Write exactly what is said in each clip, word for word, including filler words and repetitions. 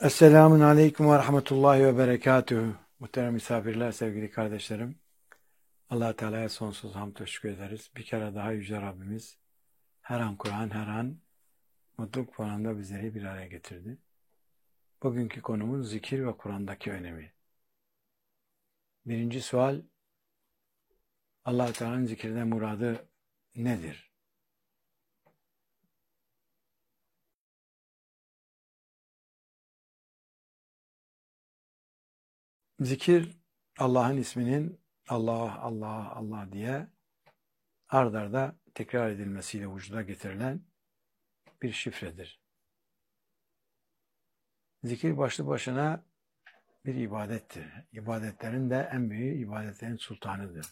Esselamun Aleyküm ve Rahmetullahi ve Berekatuhu. Muhterem misafirler, sevgili kardeşlerim. Allah Teala'ya sonsuz hamd ve şükür ederiz. Bir kere daha Yüce Rabbimiz her an Kur'an, her an mutluluk puanında bizleri bir araya getirdi. Bugünkü konumuz zikir ve Kur'an'daki önemi. Birinci sual, Allah Teala'nın zikirden muradı nedir? Zikir, Allah'ın isminin Allah, Allah, Allah diye ard arda tekrar edilmesiyle vücuda getirilen bir şifredir. Zikir başlı başına bir ibadettir. İbadetlerin de en büyük ibadetlerin sultanıdır.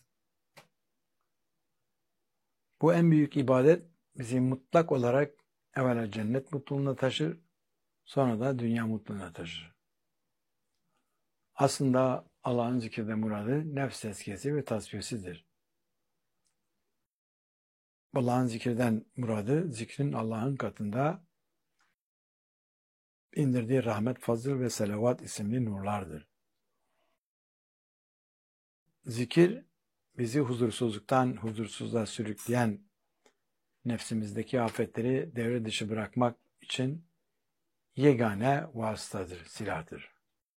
Bu en büyük ibadet bizi mutlak olarak evvela cennet mutluluğuna taşır, sonra da dünya mutluluğuna taşır. Aslında Allah'ın zikirde muradı nefs tezkiyesi ve tasfiyesidir. Allah'ın zikirden muradı, zikrin Allah'ın katında indirdiği rahmet, fazıl ve selavat isimli nurlardır. Zikir, bizi huzursuzluktan huzursuzluğa sürükleyen nefsimizdeki afetleri devre dışı bırakmak için yegane vasıtadır, silahtır.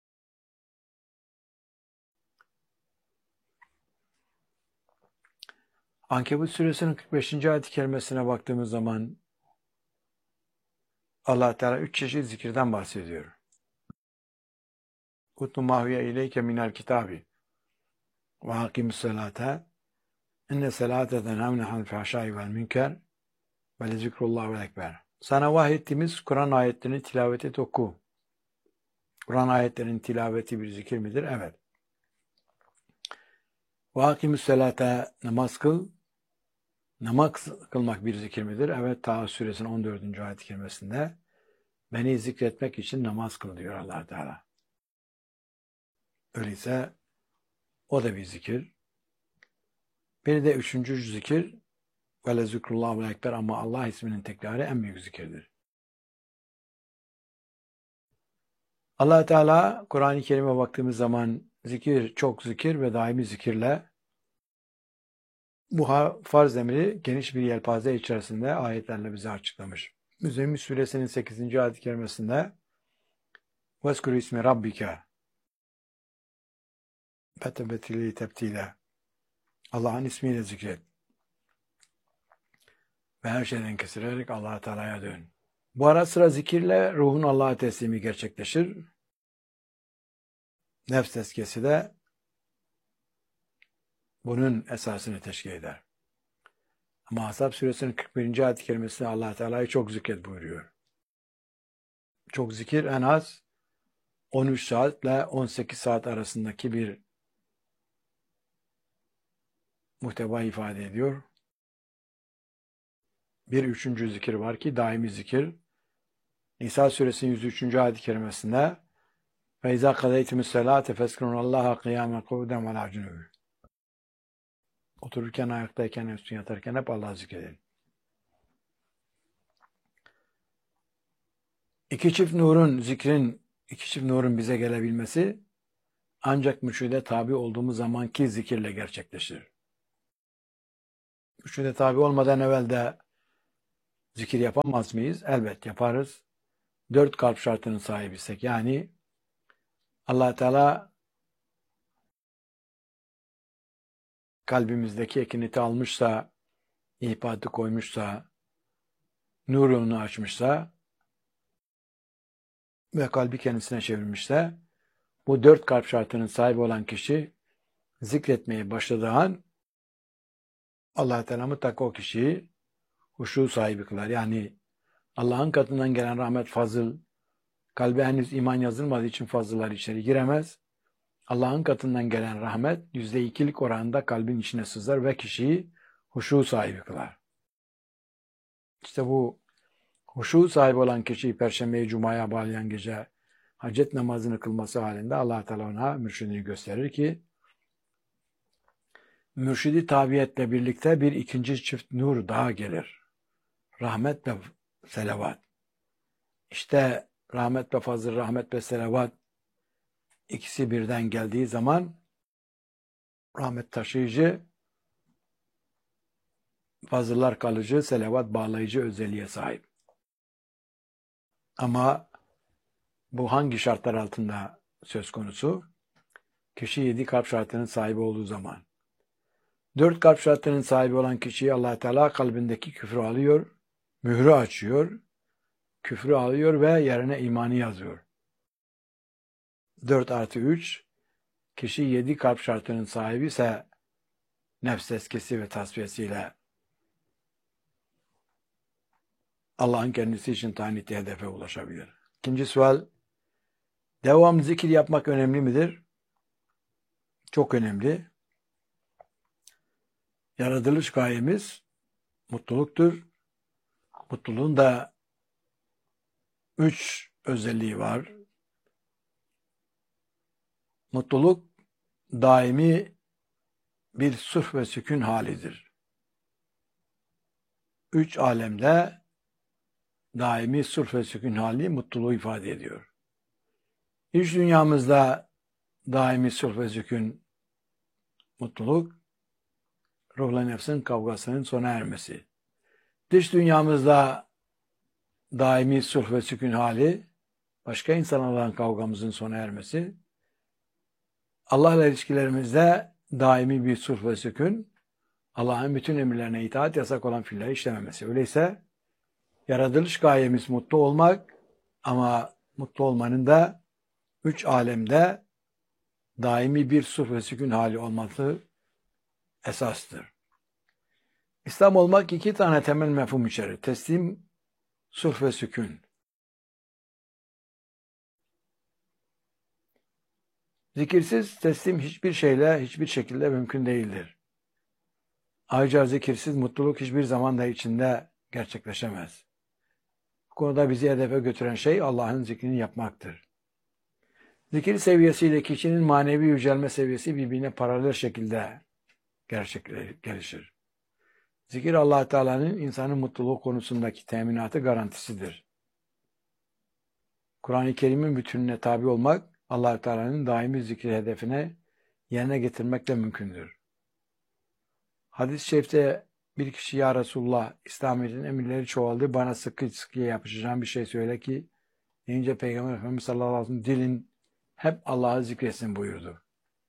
Ankebut suresinin kırk beşinci ayet-i kerimesine baktığımız zaman Allah Teala üç çeşit zikirden bahsediyor. Utlu mahviye ileyke minel kitabi ve hakimus salate inne salate tenhavne anil fahşai vel münker ve lezikrullah vel ekber. Sana vahyettiğimiz Kur'an ayetlerini tilavet et, oku. Kur'an ayetlerinin tilaveti bir zikir midir? Evet. Ve hakimus salate, namaz kıl. Namaz kılmak bir zikir midir? Evet, Taha suresinin on dördüncü ayet-i kerimesinde beni zikretmek için namaz kıl diyor Allah Teala. Öyleyse o da bir zikir. Bir de üçüncü zikir ve le zikrullahu ekber, ama Allah isminin tekrarı en büyük zikirdir. Allah Teala Kur'an-ı Kerim'e baktığımız zaman zikir, çok zikir ve daimi zikirle bu farz emri geniş bir yelpaze içerisinde ayetlerle bize açıklamış. Müzzemmil suresinin sekizinci ayet-i kerimesinde وَاسْكُرُ ismi rabbike فَتَبَتِلِي tebtile, Allah'ın ismiyle zikret ve her şeyden keserek Allah Teala'ya dön. Bu ara sıra zikirle ruhun Allah'a teslimi gerçekleşir. Nefs tezkiyesi de bunun esasını teşkil eder. Ama Ahzab suresinin kırk birinci ayet-i kerimesinde Allah Teala'yı çok zikret buyuruyor. Çok zikir en az on üç saat ile on sekiz saat arasındaki bir muhteva ifade ediyor. Bir üçüncü zikir var ki daimi zikir. Nisa suresinin yüz üçüncü ayet-i kerimesinde فَاِذَا قَدَيْتُمُ السَّلَاةَ فَاسْكُرُونَ اللّٰهَ قِيَامًا قُعُودًا وَعَلَى جُنُوبِهِمْ. Otururken, ayaktayken, üstün yatarken hep Allah'ı zikredin. İki çift nurun, zikrin, iki çift nurun bize gelebilmesi ancak mürşide tabi olduğumuz zamanki zikirle gerçekleşir. Mürşide tabi olmadan evvel de zikir yapamaz mıyız? Elbet yaparız. Dört kalp şartının sahibiysek, yani Allah Teala kalbimizdeki ekineti almışsa, ihbatı koymuşsa, nurunu açmışsa ve kalbi kendisine çevirmişse, bu dört kalp şartının sahibi olan kişi zikretmeye başladığı an Allah Teala mutlaka o kişiyi huşu sahibi kılar. Yani Allah'ın katından gelen rahmet, fazıl, kalbe henüz iman yazılmadığı için fazıllar içeri giremez. Allah'ın katından gelen rahmet yüzde ikilik oranında kalbin içine sızar ve kişiyi huşu sahibi kılar. İşte bu huşu sahibi olan kişiyi Perşembe'yi Cuma'ya bağlayan gece hacet namazını kılması halinde Allah Teala ona mürşidini gösterir ki mürşidi tabiyetle birlikte bir ikinci çift nur daha gelir. Rahmet ve selavat. İşte rahmet ve fazıl, rahmet ve selavat ikisi birden geldiği zaman rahmet taşıyıcı, fazıllar kalıcı, selavat bağlayıcı özelliğe sahip. Ama bu hangi şartlar altında söz konusu? Kişi yedi kalp şartının sahibi olduğu zaman. Dört kalp şartının sahibi olan kişiyi Allah Teala kalbindeki küfrü alıyor, mührü açıyor, küfrü alıyor ve yerine imanı yazıyor. Dört artı üç, kişi yedi kalp şartının sahibi ise nefs tezkiyesi ve tasfiyesiyle Allah'ın kendisi için tayin ettiği hedefe ulaşabilir. İkinci sual, devam zikir yapmak önemli midir? Çok önemli. Yaratılış gayemiz mutluluktur. Mutluluğun da üç özelliği var. Mutluluk daimi bir sulh ve sükun halidir. Üç alemde daimi sulh ve sükun hali mutluluğu ifade ediyor. İç dünyamızda daimi sulh ve sükun mutluluk, ruhla nefsin kavgasının sona ermesi. Dış dünyamızda daimi sulh ve sükun hali, başka insanlarla kavgamızın sona ermesi. Allah'la ilişkilerimizde daimi bir sulh ve sükun, Allah'ın bütün emirlerine itaat, yasak olan fiilleri işlememesi. Öyleyse yaratılış gayemiz mutlu olmak, ama mutlu olmanın da üç alemde daimi bir sulh ve sükun hali olması esastır. İslam olmak iki tane temel mefhum içerir. Teslim, sulh ve sükun. Zikirsiz teslim hiçbir şeyle, hiçbir şekilde mümkün değildir. Ayrıca zikirsiz mutluluk hiçbir zaman da içinde gerçekleşemez. Bu konuda bizi hedefe götüren şey Allah'ın zikrini yapmaktır. Zikir seviyesiyle kişinin manevi yücelme seviyesi birbirine paralel şekilde gelişir. Zikir Allah Teala'nın insanın mutluluğu konusundaki teminatı, garantisidir. Kur'an-ı Kerim'in bütününe tabi olmak, Allah Teala'nın daimi zikri hedefine yerine getirmekle mümkündür. Hadis-i şerifte bir kişi, ya Resulullah, İslamiyet'in emirleri çoğaldı, bana sıkı sıkıya yapışacağım bir şey söyle ki, deyince Peygamber Efendimiz sallallahu aleyhi ve sellem dilin hep Allah'ı zikretsin buyurdu.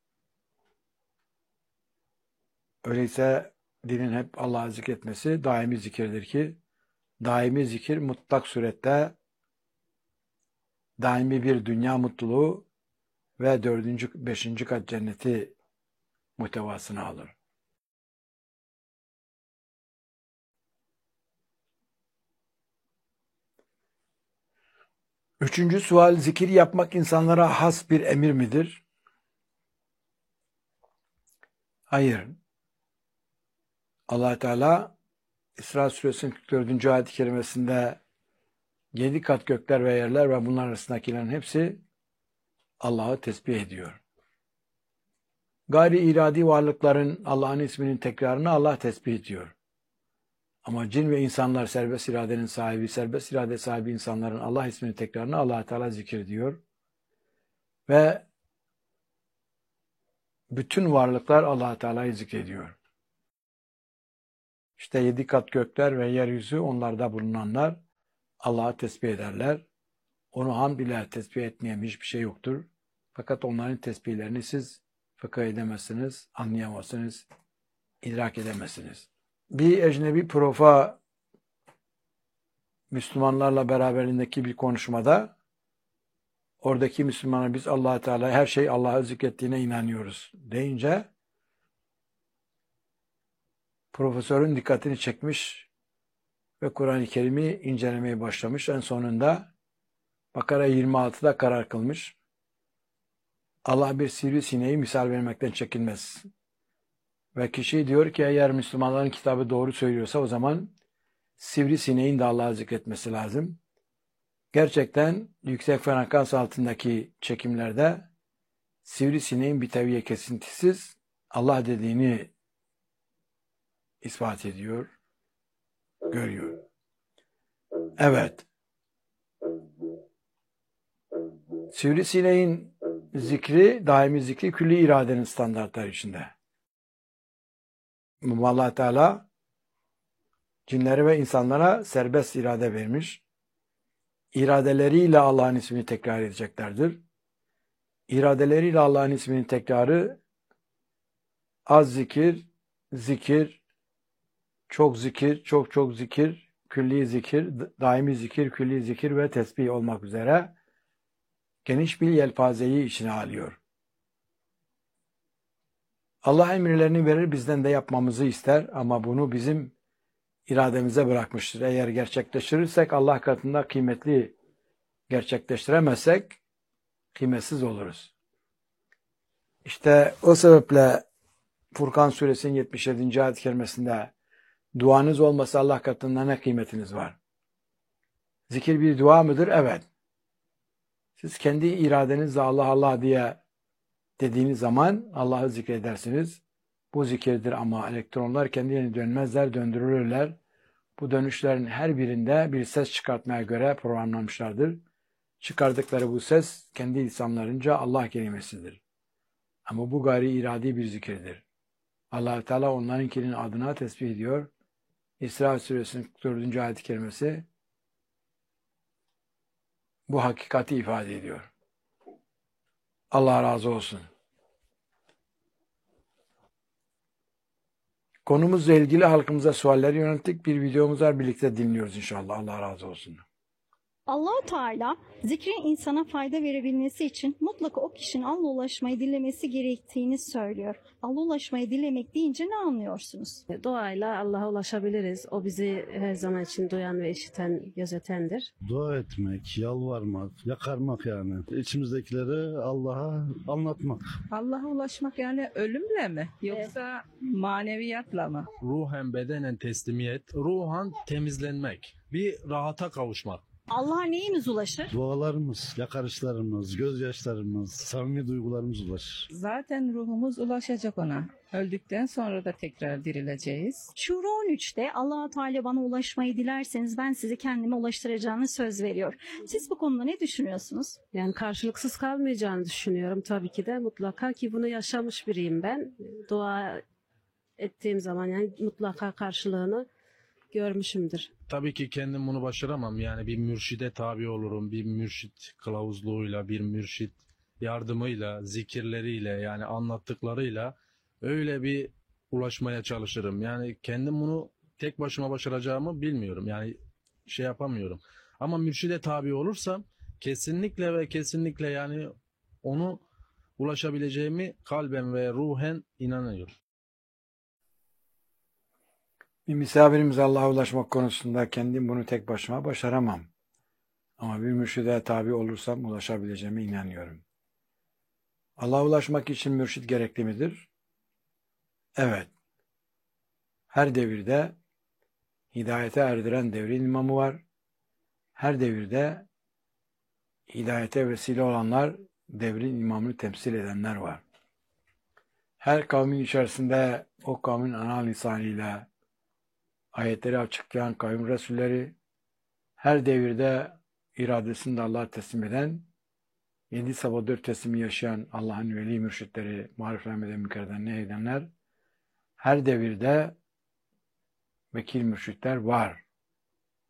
Öyleyse dilin hep Allah'ı zikretmesi daimi zikirdir ki, daimi zikir mutlak surette daimi bir dünya mutluluğu ve dördüncü, beşinci kat cenneti muhtevasını alır. Üçüncü sual, zikir yapmak insanlara has bir emir midir? Hayır. Allah Teala İsra Suresinin kırk dördüncü ayet-i kerimesinde yedi kat gökler ve yerler ve bunlar arasındakilerin hepsi Allah'ı tesbih ediyor. Gayri iradi varlıkların Allah'ın isminin tekrarını Allah tesbih ediyor. Ama cin ve insanlar, serbest iradenin sahibi, serbest irade sahibi insanların Allah isminin tekrarını Allah Teala zikrediyor. Ve bütün varlıklar Allah Teala'yı zikrediyor. İşte yedi kat gökler ve yeryüzü, onlarda bulunanlar Allah'ı tesbih ederler. Onu hamd ile tesbih etmeyen hiçbir şey yoktur. Fakat onların tesbihlerini siz fıkh edemezsiniz, anlayamazsınız, idrak edemezsiniz. Bir ecnebi profa Müslümanlarla beraberindeki bir konuşmada oradaki Müslümana biz Allah Teala her şey Allah'ı zikrettiğine inanıyoruz deyince profesörün dikkatini çekmiş ve Kur'an-ı Kerim'i incelemeye başlamış. En sonunda Bakara yirmi altıda karar kılmış. Allah bir sivrisineği misal vermekten çekinmez. Ve kişi diyor ki eğer Müslümanların kitabı doğru söylüyorsa o zaman sivrisineğin de Allah'ı zikretmesi lazım. Gerçekten yüksek frekans altındaki çekimlerde sivrisineğin bir teviye kesintisiz Allah dediğini ispat ediyor, görüyor. Evet. Sivrisineğin zikri, daimi zikri külli iradenin standartları içinde. Allah Teala cinlere ve insanlara serbest irade vermiş. İradeleriyle Allah'ın ismini tekrar edeceklerdir. İradeleriyle Allah'ın isminin tekrarı az zikir, zikir, çok zikir, çok çok zikir, külli zikir, daimi zikir, külli zikir ve tesbih olmak üzere geniş bir yelpazeyi içine alıyor. Allah emirlerini verir, bizden de yapmamızı ister ama bunu bizim irademize bırakmıştır. Eğer gerçekleştirirsek Allah katında kıymetli, gerçekleştiremezsek kıymetsiz oluruz. İşte o sebeple Furkan suresinin yetmiş yedinci ayet-i kerimesinde duanız olmasa Allah katında ne kıymetiniz var? Zikir bir dua mıdır? Evet. Siz kendi iradenizle Allah Allah diye dediğiniz zaman Allah'ı zikredersiniz. Bu zikirdir ama elektronlar kendilerine dönmezler, döndürülürler. Bu dönüşlerin her birinde bir ses çıkartmaya göre programlanmışlardır. Çıkardıkları bu ses kendi lisanlarınca Allah kelimesidir. Ama bu gayri iradi bir zikirdir. Allah Teala onlarınkinin adına tesbih ediyor. İsra suresinin kırk dördüncü ayet-i kerimesi bu hakikati ifade ediyor. Allah razı olsun. Konumuzla ilgili halkımıza sualleri yönelttik. Bir videomuz var, birlikte dinliyoruz inşallah. Allah razı olsun. Allah-u Teala zikrin insana fayda verebilmesi için mutlaka o kişinin Allah'a ulaşmayı dilemesi gerektiğini söylüyor. Allah'a ulaşmayı dilemek deyince ne anlıyorsunuz? Duayla Allah'a ulaşabiliriz. O bizi her zaman için duyan ve işiten, gözetendir. Dua etmek, yalvarmak, yakarmak yani. İçimizdekileri Allah'a anlatmak. Allah'a ulaşmak yani ölümle mi? Yoksa maneviyatla mı? Ruhen bedenen teslimiyet, ruhan temizlenmek, bir rahata kavuşmak. Allah'a neyimiz ulaşır? Dualarımız, yakarışlarımız, gözyaşlarımız, samimi duygularımız ulaşır. Zaten ruhumuz ulaşacak ona. Öldükten sonra da tekrar dirileceğiz. Şura on üçte Allah-u Teala bana ulaşmayı dilerseniz ben sizi kendime ulaştıracağını söz veriyor. Siz bu konuda ne düşünüyorsunuz? Yani karşılıksız kalmayacağını düşünüyorum tabii ki de. Mutlaka ki bunu yaşamış biriyim ben. Dua ettiğim zaman yani mutlaka karşılığını görmüşümdür. Tabii ki kendim bunu başaramam. Yani bir mürşide tabi olurum. Bir mürşit kılavuzluğuyla, bir mürşit yardımıyla, zikirleriyle yani anlattıklarıyla öyle bir ulaşmaya çalışırım. Yani kendim bunu tek başıma başaracağımı bilmiyorum. Yani şey yapamıyorum. Ama mürşide tabi olursam kesinlikle ve kesinlikle yani onu ulaşabileceğimi kalben ve ruhen inanıyorum. Bir misafirimiz Allah'a ulaşmak konusunda kendim bunu tek başıma başaramam. Ama bir mürşide tabi olursam ulaşabileceğime inanıyorum. Allah'a ulaşmak için mürşit gerekli midir? Evet. Her devirde hidayete erdiren devrin imamı var. Her devirde hidayete vesile olanlar, devrin imamını temsil edenler var. Her kavmin içerisinde o kavmin ana lisanıyla ayetleri açıklayan kavim resulleri, her devirde iradesini de Allah'a teslim eden, yedi sabah dört teslimi yaşayan Allah'ın veli mürşitleri, marif rahmeden mükerden ne edenler, her devirde vekil mürşitler var.